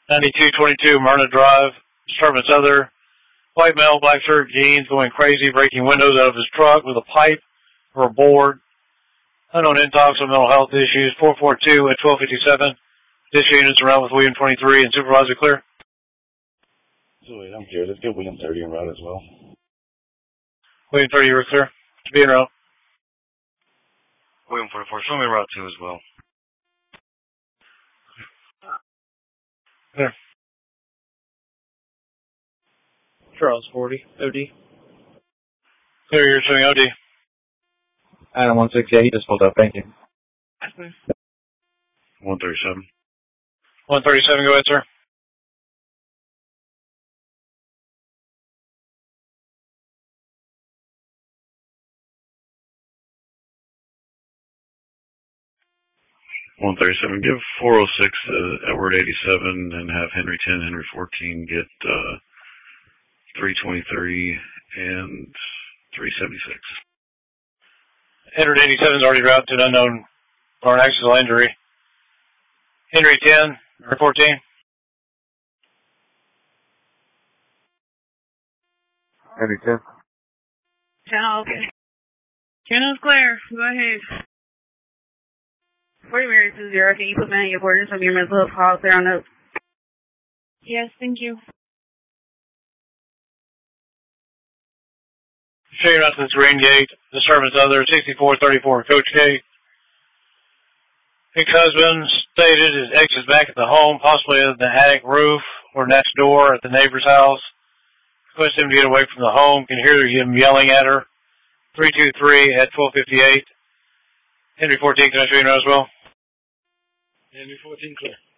9222 Myrna Drive, disturbance other. White male, black shirt, jeans, going crazy, breaking windows out of his truck with a pipe or a board. Unknown intox or mental health issues. 442 at 1257. District units around with William 23 and supervisor clear. So wait, I'm clear. Let's get William 30 en route as well. William 30, you're clear to be en route. William 44, show me route 2 as well. Clear. Charles 40, OD. Clear, you're showing OD. Adam 16, yeah, he just pulled up, thank you. 137. 137, go ahead, sir. Give 406 Edward 87 and have Henry 10, Henry 14 get 323 and 376. Edward 87 is already routed to an unknown or an accidental injury. Henry 10 or 14. Henry 10. Channel open. Channel's clear. Go ahead. 40 Mary 20. Can you put me on your borders of your mental health call clear on up? Yes, thank you. Showing out to the Serene Gate, disturbance other, 6434 Coach Gate. Ex-husband stated his ex is back at the home, possibly at the attic roof or next door at the neighbor's house. Request him to get away from the home. Can hear him yelling at her. 323 at 1258. Henry 14, can I show you now as well? Henry 14, clear.